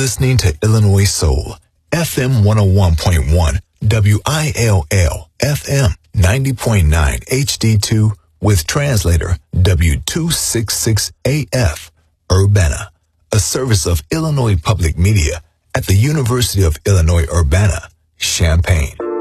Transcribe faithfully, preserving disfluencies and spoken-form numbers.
listening to Illinois Soul, F M one oh one point one, W I L L, F M ninety point nine H D two, with translator W two sixty-six A F, Urbana, a service of Illinois Public Media at the University of Illinois Urbana, Champaign.